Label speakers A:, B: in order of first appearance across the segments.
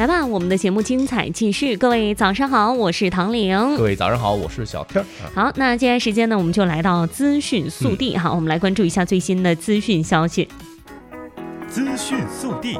A: 来吧，我们的节目精彩继续。各位早上好，我是唐玲。
B: 各位早上好，我是小天。
A: 好，那接下来时间呢，我们就来到资讯速递。好，我们来关注一下最新的资讯消息。
C: 资讯速递，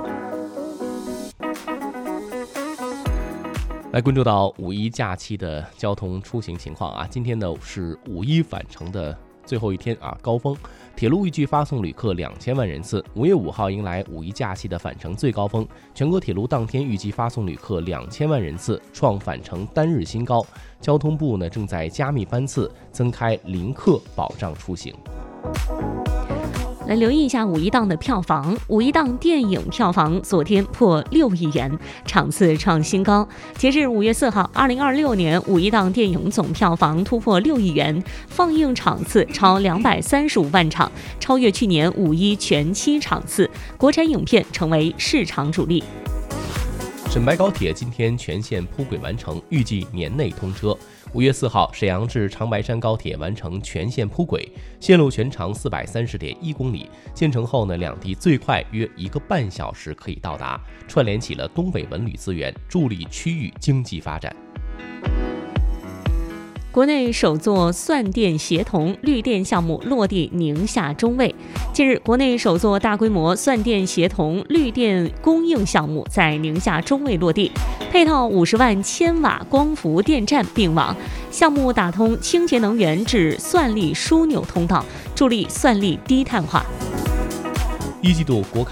B: 来关注到五一假期的交通出行情况啊。今天呢是五一返程的最后一天啊，高峰，铁路预计发送旅客2000万人次。5月5号迎来五一假期的返程最高峰，全国铁路当天预计发送旅客2000万人次，创返程单日新高。交通部呢正在加密班次，增开临客保障出行。
A: 来留意一下五一档的票房，五一档电影票房昨天破6亿元，场次创新高。截至5月4号，2026年五一档电影总票房突破6亿元，放映场次超235万场，超越去年五一全期场次，国产影片成为市场主力。
B: 沈白高铁今天全线铺轨完成，预计年内通车。5月4号，沈阳至长白山高铁完成全线铺轨，线路全长430.1公里。建成后呢，两地最快约1个半小时可以到达，串联起了东北文旅资源，助力区域经济发展。
A: 国内首座算电协同绿电项目落地宁夏中卫。近日，国内首座大规模算电协同绿电供应项目在宁夏中卫落地，配套50万千瓦光伏电站并网，项目打通清洁能源至算力枢纽通道，助力算力低碳化。
B: 一季度国